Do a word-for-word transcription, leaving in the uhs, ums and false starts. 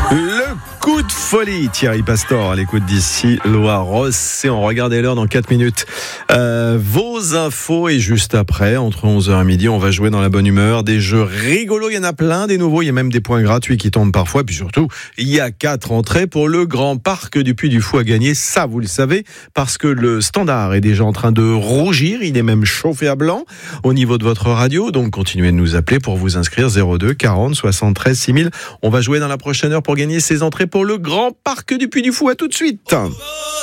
Le coup de folie, Thierry Pastor à l'écoute d'ici Loire-Ross. Et on regarde l'heure dans quatre minutes. Euh, vos infos et juste après, entre onze heures et midi, on va jouer dans la bonne humeur. Des jeux rigolos, il y en a plein, des nouveaux. Il y a même des points gratuits qui tombent parfois. Puis surtout, il y a quatre entrées pour le grand parc du Puy du Fou à gagner. Ça, vous le savez, parce que le standard est déjà en train de rougir. Il est même chauffé à blanc au niveau de votre radio. Donc, continuez de nous appeler pour vous inscrire. zéro deux quarante soixante-treize six mille. On va jouer dans la prochaine heure pour gagner ces entrées pour le grand parc du Puy du Fou. À tout de suite.